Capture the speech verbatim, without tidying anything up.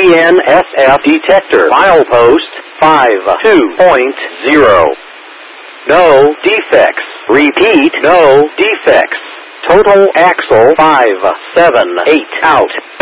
N S F detector. Milepost five two point zero. No defects. Repeat, no defects. Total axle five seven eight out.